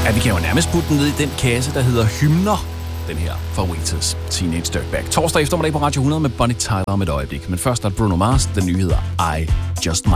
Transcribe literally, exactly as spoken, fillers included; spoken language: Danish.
Ja, vi kan jo nærmest putte den ned i den kasse, der hedder hymner. Den her fra Waiters, Teenage Dirtbag. Torsdag eftermiddag på Radio hundrede med Bonnie Tyler om et øjeblik. Men først er Bruno Mars, den nye hedder I Just Might.